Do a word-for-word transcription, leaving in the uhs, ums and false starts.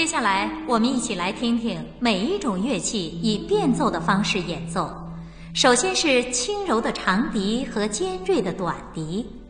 接下来我们一起来听听每一种乐器以变奏的方式演奏。首先是轻柔的长笛和尖锐的短笛。